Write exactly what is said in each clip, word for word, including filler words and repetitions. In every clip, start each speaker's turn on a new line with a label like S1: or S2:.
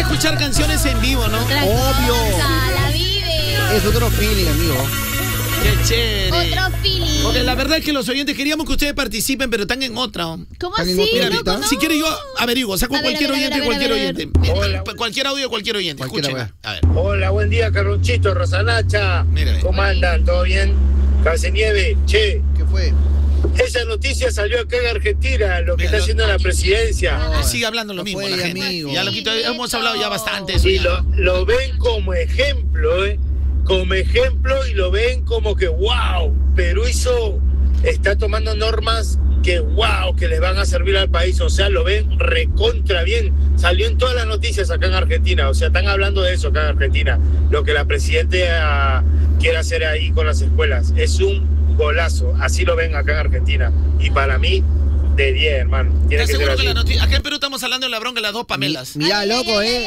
S1: escuchar canciones en vivo, ¿no?
S2: Otra
S3: Obvio.
S2: cosa, la vive.
S3: Es otro feeling, amigo.
S1: Qué chévere.
S2: Otro feeling.
S1: Porque la verdad es que los oyentes queríamos que ustedes participen, pero están en otra. ¿No?
S2: ¿Cómo
S3: ¿Están en
S2: así?
S3: otra
S2: loco,
S3: ahorita?
S2: no?
S1: Si quiere yo averiguo, saco
S2: A ver,
S1: cualquier
S2: a ver, a
S1: oyente,
S2: ver,
S1: cualquier
S2: a ver, a
S1: oyente.
S2: ver.
S4: Hola.
S1: Cualquier audio, cualquier oyente.
S3: Cualquiera,
S1: Escuchen. A ver.
S4: Hola, buen día, Carlonchito, Rosanacha.
S1: Mírame.
S4: ¿Cómo andan? ¿Todo bien? Nieve, che,
S3: ¿Qué fue?
S4: esa noticia salió acá en Argentina, lo que
S1: Mira,
S4: está
S1: lo-
S4: haciendo la presidencia.
S1: Ah, sigue hablando lo
S3: No
S1: mismo
S3: fue,
S1: la gente.
S3: amigo.
S1: Ya lo quito, hemos hablado ya bastante.
S2: Y
S1: Eso
S4: Y
S1: ya.
S4: lo, lo ven como ejemplo, ¿eh? Como ejemplo y lo ven como que, wow, Perú hizo, está tomando normas que, wow, que les van a servir al país. O sea, lo ven recontra bien. Salió en todas las noticias acá en Argentina. O sea, están hablando de eso acá en Argentina. Lo que la presidenta quiere hacer ahí con las escuelas. Es un golazo. Así lo ven acá en Argentina. Y para mí, de diez, hermano. Tiene
S1: ¿Estás
S4: que ser
S1: seguro que
S4: así.
S1: la noticia? Acá en Perú estamos hablando de la bronca de las dos Pamelas.
S3: Mira, loco, eh.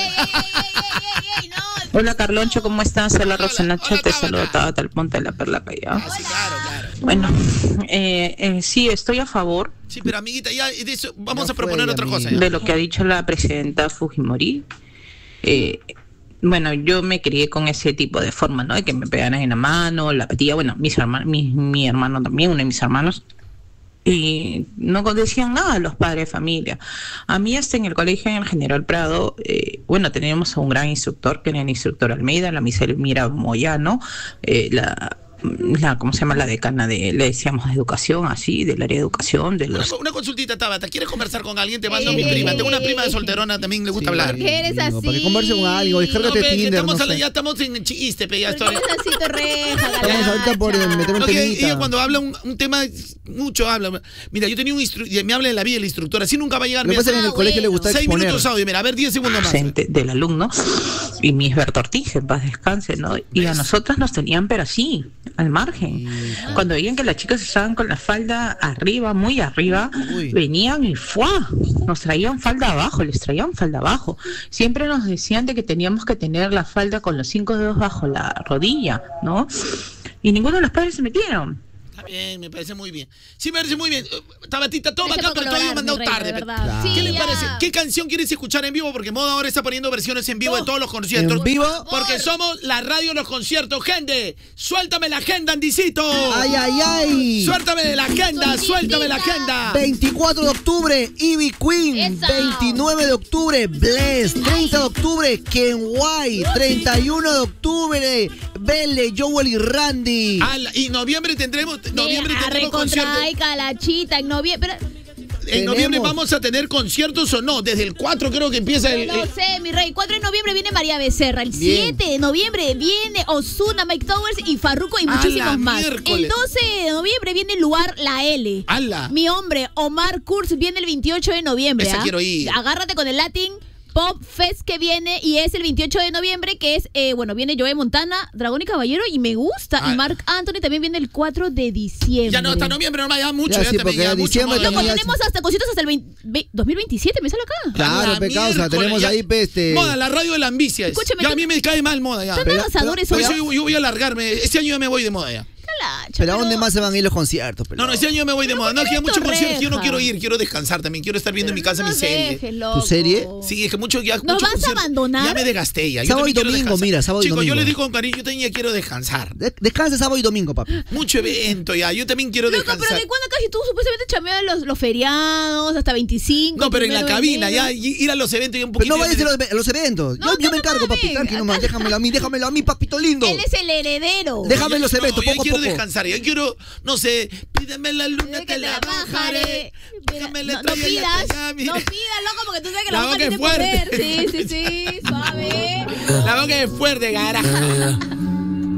S5: Hola Carloncho, ¿cómo estás? Hola
S1: Hola,
S5: Rosanacha,
S1: hola,
S5: te
S1: Tabata.
S5: saludo Tabata, el Ponte de la Perla Callao.
S1: Ah, sí, claro, claro.
S5: Bueno, eh, eh, sí, estoy a favor
S1: Sí, pero amiguita, ya de eso, vamos
S3: Ya
S1: a proponer
S3: fue,
S1: otra
S3: amigo.
S1: cosa. ya.
S5: de lo que ha dicho la presidenta Fujimori. Eh, bueno, yo me crié con ese tipo de forma, ¿no? De que me pegaran en la mano, la patilla, bueno, mis hermanos, mi, mi hermano también, uno de mis hermanos. Y no decían nada los padres de familia. A mí hasta en el colegio en el General Prado, eh, bueno, teníamos a un gran instructor, que era el instructor Almeida, la misa Elmira Moyano, eh, la, la, ¿cómo se llama? La decana de, le decíamos, de educación, así, del área de educación, de
S1: Una,
S5: los...
S1: una consultita, Tabata. ¿Quieres conversar con alguien? Te mando a
S2: Eh,
S1: mi prima. Tengo una
S2: eh,
S1: prima de
S2: eh.
S1: solterona, también le gusta
S3: Sí,
S1: hablar.
S2: ¿Por qué eres
S3: amigo,
S2: así?
S3: Para que converse con algo,
S1: No,
S3: descárgate
S1: pe, que
S3: Tinder,
S1: estamos,
S3: no
S1: a la-
S3: sé.
S1: ya estamos en chiste, pe, ya
S2: ¿Por qué
S1: estoy.
S2: eres así, Torreja,
S3: Estamos ahorita por
S2: galacha?
S3: meter un
S1: No, que
S3: temita.
S1: ella cuando habla un, un tema, mucho habla. Mira, yo tenía un instructor, me habla de la vida el instructor, así nunca va a llegar.
S3: Lo que
S1: Mira,
S3: pasa es que en el
S2: Ah,
S3: colegio le
S2: bueno.
S3: gusta
S1: seis
S3: exponer.
S1: minutos audio, mira, a ver, diez segundos más.
S5: docente del alumno y mi Isberto Ortiz, en paz descanse, ¿no? Y a
S1: ¿Ves?
S5: nosotras nos tenían pero así, al margen. Cuando veían que las chicas estaban con la falda arriba, muy arriba,
S3: Uy.
S5: venían y ¡fua! Nos traían falda abajo, les traían falda abajo. Siempre nos decían de que teníamos que tener la falda con los cinco dedos bajo la rodilla, ¿no? Y ninguno de los padres se metieron.
S1: Está bien, me parece muy bien. Sí, me parece muy bien. Eh, Tabatita, toma
S2: Gracias
S1: acá,
S2: por
S1: pero todavía
S2: colaborar,
S1: mandado
S2: mi rey,
S1: tarde.
S2: de
S1: pe.
S2: verdad.
S3: Claro.
S2: Sí,
S1: ¿Qué le
S2: ya.
S1: parece? ¿Qué canción quieres escuchar en vivo? Porque Moda ahora está poniendo versiones en vivo de
S2: Oh.
S1: todos los conciertos.
S3: ¿En vivo?
S1: Porque somos la radio de los conciertos. Gente, suéltame la agenda, Andicito.
S3: ¡Ay, ay, ay!
S1: Suéltame de la agenda,
S2: Sueltita.
S1: suéltame la agenda.
S3: veinticuatro de octubre, Ivy Queen.
S2: Esa.
S3: veintinueve de octubre, Bless. treinta de octubre, Ken White. treinta y uno de octubre, Belle, Joel y Randy.
S1: Ala, y noviembre tendremos, noviembre
S2: Mira,
S1: tendremos
S2: recontra
S1: conciertos.
S2: ay, calachita, en noviembre. Pero,
S1: En noviembre
S3: Tenemos.
S1: vamos a tener conciertos o no. Desde el cuatro creo que empieza el.
S2: no
S1: el-
S2: sé, mi rey. cuatro de noviembre viene María Becerra. El
S3: Bien.
S2: siete de noviembre viene Ozuna, Mike Towers y Farruko y
S1: ¡A la
S2: muchísimos más.
S1: miércoles!
S2: El doce de noviembre viene Luar La L.
S1: ¡Hala!
S2: Mi hombre, Omar Kurz, viene el veintiocho de noviembre.
S1: Esa
S2: ¿ah?
S1: quiero ir.
S2: Agárrate con el Latin Pop Fest que viene y es el veintiocho de noviembre, que es, eh, bueno, viene Joe Montana, Dragón y Caballero y me gusta.
S1: Ah.
S2: Y Marc Anthony también viene el cuatro de diciembre.
S1: Ya no, hasta noviembre nomás, ya mucho,
S3: Ya,
S1: ya,
S3: sí,
S1: también,
S3: porque
S1: ya
S3: a
S1: mucho.
S3: diciembre
S1: moda.
S2: Loco,
S3: también ya-
S2: tenemos hasta cositas hasta el veinte ve- dos mil veintisiete, me sale acá.
S3: Claro,
S1: La
S3: pecado, o sea,
S1: miércoles,
S3: tenemos
S1: ya-
S3: ahí, pe, este...
S1: Moda, la radio de la ambicia. es.
S2: Escúchame,
S1: Ya a
S2: tú-
S1: mí me cae mal moda ya.
S2: Están
S3: Pero-
S2: avanzadores
S1: Por
S2: hoy.
S1: eso yo, yo voy a alargarme. Este año ya me voy de moda ya.
S2: Calacha,
S3: Pero ¿a dónde más se van a ir los conciertos?
S1: No,
S3: pelado?
S1: no, este año me voy de
S2: Pero
S1: moda. No,
S2: ¿por
S1: es
S2: qué
S1: que hay muchos
S2: esto
S1: conciertos. Yo no
S2: reja?
S1: quiero ir, quiero descansar también. Quiero estar viendo en mi casa
S2: No
S1: mi
S2: nos
S1: serie.
S2: dejes, loco.
S3: ¿Tu serie?
S1: Sí, es que mucho ya.
S2: ¿Nos
S1: mucho
S2: vas a
S1: concierto.
S2: abandonar?
S1: Ya me desgasté ya. Yo
S3: Sábado y
S1: también quiero
S3: domingo,
S1: descansar.
S3: mira, sábado y
S1: Chicos, yo
S3: domingo.
S1: les digo con cariño, yo también quiero descansar.
S3: De- Descansa sábado y domingo, papi.
S1: Mucho evento ya. Yo también quiero
S2: Loco,
S1: descansar.
S2: pero ¿de cuándo casi tú supuestamente chameas los, los feriados hasta veinticinco?
S1: No, pero en la
S2: primero de
S1: cabina,
S2: enero?
S1: ya y- ir a los eventos y un
S3: Pero
S1: poquito.
S3: no vayas a los, a los eventos.
S2: No,
S3: yo, yo
S2: no,
S3: me encargo,
S2: no,
S3: papi.
S2: ven.
S3: Tranqui nomás. Déjamelo a mí, déjamelo a mí, papito lindo.
S2: Él es el heredero.
S3: Déjame los
S1: No,
S3: eventos,
S1: yo
S3: poco a
S1: quiero
S3: poco.
S1: descansar. Yo quiero, no sé, pídeme la luna,
S2: Que
S1: te la bajaré. Déjame la
S2: No, no
S1: estrella en la
S2: pidas,
S1: calle, mira.
S2: no pidas, loco, porque tú sabes que
S1: La
S2: la, boca
S1: boca es
S2: tiene poder.
S1: fuerte.
S2: Sí, sí, sí, suave.
S1: La boca es fuerte, carajo.